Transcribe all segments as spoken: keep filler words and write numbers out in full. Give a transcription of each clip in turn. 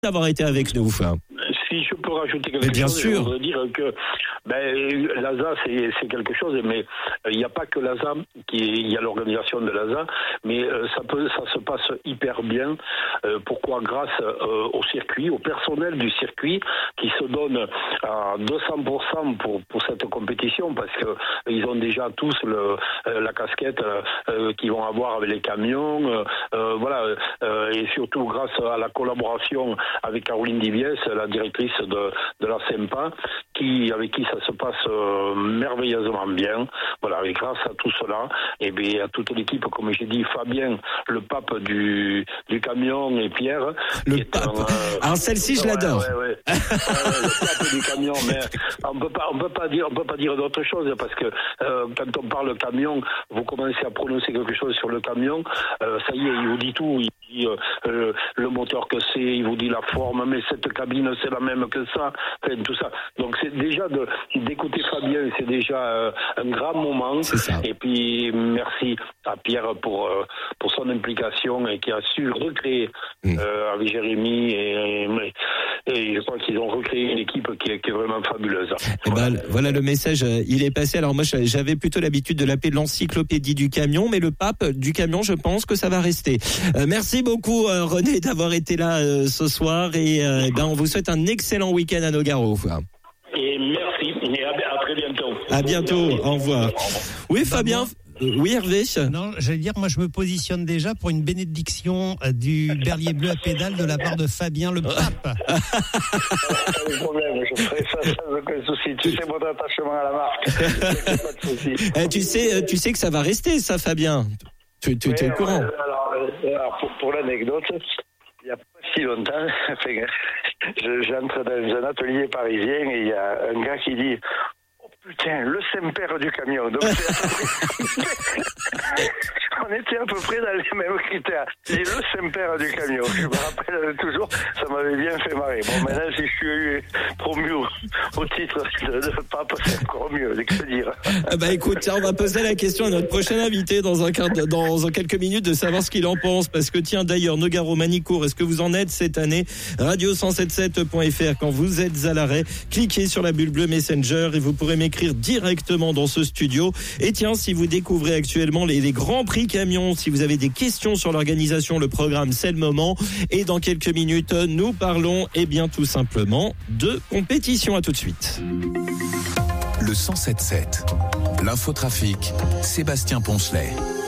d'avoir été avec nous. Si je peux rajouter quelque mais bien chose, sûr. je voudrais dire que ben, l'A S A, c'est, c'est quelque chose, mais il n'y a pas que l'A S A, qui, il y a l'organisation de l'A S A, mais euh, ça, peut, ça se passe hyper bien. Euh, pourquoi ? Grâce euh, au circuit, au personnel du circuit, qui se donne à deux cents pour cent pour, pour cette compétition, parce qu'ils ont déjà tous le, euh, la casquette euh, qu'ils vont avoir avec les camions, euh, euh, voilà, euh, et surtout grâce à la collaboration avec Caroline Diviès, la directrice de, de la SEMPA, qui, avec qui ça se passe euh, merveilleusement bien. Voilà, et grâce à tout cela, et bien à toute l'équipe, comme j'ai dit, Fabien, le pape du, du camion, et Pierre. Le pape. Un, euh, Alors celle-ci, je ouais, l'adore. Ouais, ouais. ouais, le pape du camion, mais on peut pas, on peut pas dire, on peut pas dire d'autre chose, parce que euh, quand on parle camion, vous commencez à prononcer quelque chose sur le camion, euh, ça y est, il vous dit tout. Il dit euh, le moteur que c'est, il vous dit la forme, mais cette cabine c'est la même que ça, enfin, tout ça. Donc c'est déjà de, d'écouter Fabien, c'est déjà euh, un grand moment. C'est ça. Et puis merci à Pierre pour euh, pour son implication et qui a su recréer mmh. euh, avec Jérémy et, et, et je crois qu'ils ont recréé une équipe qui est, qui est vraiment fabuleuse. Et voilà. Ben, voilà le message, il est passé. Alors moi j'avais plutôt l'habitude de l'appeler l'encyclopédie du camion, mais le pape du camion, je pense que ça va rester. Euh, merci beaucoup euh, René d'avoir été là euh, ce soir et euh, ben, on vous souhaite un excellent week-end à Nogaro. Et merci et à, à très bientôt. À bientôt, au revoir. Oui Fabien. Oui Hervé. Non, j'allais dire, moi je me positionne déjà pour une bénédiction du berlier bleu à pédale de la part de Fabien le pape. Pas de problème, je ferai ça sans aucun souci. Tu sais mon attachement à la marque. Pas de souci. Eh, tu sais, tu sais que ça va rester ça Fabien. Tu, tu oui, es au courant. Alors, alors pour, pour l'anecdote, il n'y a pas si longtemps, enfin, je, j'entre dans un atelier parisien et il y a un gars qui dit « Oh putain, le Saint-Père du camion ». Donc on était à peu près dans les mêmes critères. Il dit « Le Saint-Père du camion ». Je me rappelle toujours, ça m'avait bien fait marrer. Bon, maintenant, si je suis promu au, au titre de, de pape, c'est encore mieux, que dire. Bah écoute, tiens, on va poser la question à notre prochain invité dans, un, dans quelques minutes de savoir ce qu'il en pense. Parce que tiens, d'ailleurs, Nogaro, Manicourt, est-ce que vous en êtes cette année ? radio cent soixante-dix-sept point f r, quand vous êtes à l'arrêt, cliquez sur la bulle bleue Messenger et vous pourrez m'écrire directement dans ce studio. Et tiens, si vous découvrez actuellement les, les grands prix camions, si vous avez des questions sur l'organisation, le programme, c'est le moment. Et dans quelques minutes, nous parlons, eh bien, tout simplement de compétition. À tout de suite. Le cent soixante-dix-sept, l'infotrafic, Sébastien Poncelet.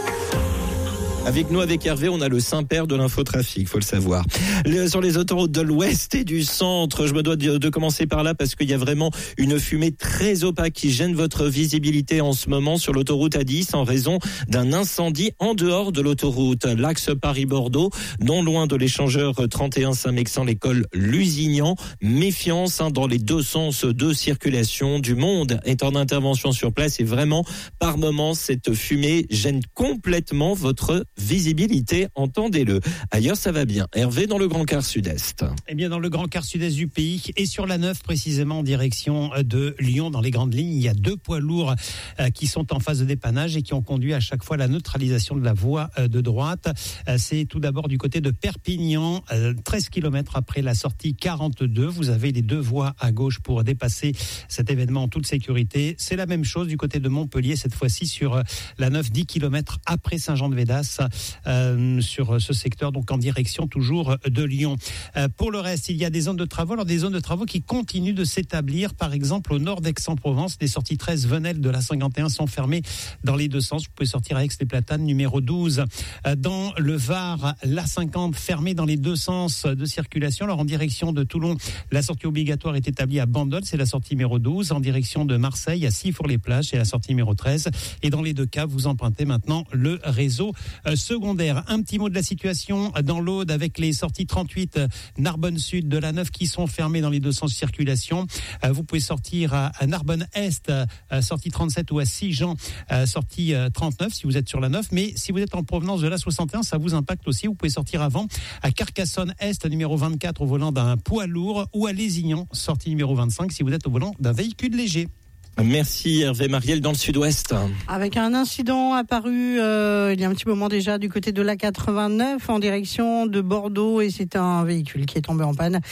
Avec nous, avec Hervé, on a le Saint-Père de l'infotrafic, faut le savoir. Le, sur les autoroutes de l'Ouest et du Centre, je me dois de, de commencer par là parce qu'il y a vraiment une fumée très opaque qui gêne votre visibilité en ce moment sur l'autoroute A dix en raison d'un incendie en dehors de l'autoroute. L'axe Paris-Bordeaux, non loin de l'échangeur trente et un Saint-Mexan, l'école Lusignan. Méfiance hein, dans les deux sens de circulation. Du monde est en intervention sur place et vraiment, par moments, cette fumée gêne complètement votre visibilité, entendez-le. Ailleurs, ça va bien. Hervé, dans le Grand Quart Sud-Est. Eh bien, dans le Grand Quart Sud-Est du pays et sur la neuf, précisément en direction de Lyon, dans les grandes lignes, il y a deux poids lourds euh, qui sont en phase de dépannage et qui ont conduit à chaque fois à la neutralisation de la voie euh, de droite. Euh, c'est tout d'abord du côté de Perpignan, euh, treize kilomètres après la sortie quarante-deux. Vous avez les deux voies à gauche pour dépasser cet événement en toute sécurité. C'est la même chose du côté de Montpellier, cette fois-ci sur euh, la neuf, dix kilomètres après Saint-Jean-de-Védas. Euh, sur ce secteur, donc en direction toujours de Lyon. Euh, pour le reste, il y a des zones de travaux, alors des zones de travaux qui continuent de s'établir, par exemple au nord d'Aix-en-Provence, les sorties treize Venelle de la cinquante et un sont fermées dans les deux sens. Vous pouvez sortir à Aix-les-Platanes, numéro douze. Euh, dans le Var, l'A cinquante fermée dans les deux sens de circulation. Alors en direction de Toulon, la sortie obligatoire est établie à Bandol, c'est la sortie numéro douze. En direction de Marseille, à Sifour-les-Plages, c'est la sortie numéro treize. Et dans les deux cas, vous empruntez maintenant le réseau secondaire. Un petit mot de la situation dans l'Aude avec les sorties trente-huit Narbonne Sud de la neuf qui sont fermées dans les deux sens de circulation. Vous pouvez sortir à Narbonne Est, sortie trente-sept, ou à Sigean, sortie trente-neuf si vous êtes sur la neuf. Mais si vous êtes en provenance de la soixante et un, ça vous impacte aussi. Vous pouvez sortir avant à Carcassonne Est, numéro vingt-quatre, au volant d'un poids lourd, ou à Lézignan, sortie numéro vingt-cinq, si vous êtes au volant d'un véhicule léger. Merci Hervé. Marielle dans le sud-ouest. Avec un incident apparu euh, il y a un petit moment déjà du côté de l'A quatre-vingt-neuf en direction de Bordeaux et c'est un véhicule qui est tombé en panne.